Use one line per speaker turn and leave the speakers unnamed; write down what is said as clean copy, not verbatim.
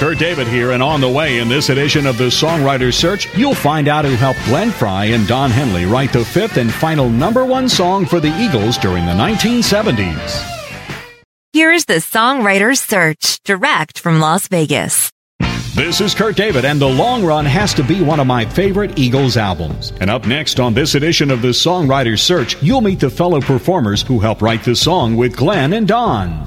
Kurt David here, and on the way in this edition of the Songwriter's Search, you'll find out who helped Glenn Frey and Don Henley write the fifth and final #1 song for the Eagles during the 1970s.
Here's the Songwriter's Search, direct from Las Vegas.
This is Kurt David, and The Long Run has to be one of my favorite Eagles albums. And up next on this edition of the Songwriter's Search, you'll meet the fellow performers who helped write the song with Glenn and Don.